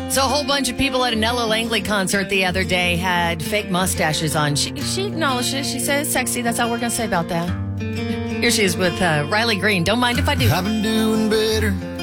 So a whole bunch of people at a Nella Langley concert the other day had fake mustaches on. She acknowledged it. She said it's sexy. That's all we're going to say about that. Here she is with Riley Green. Don't mind if I do. I've been doing better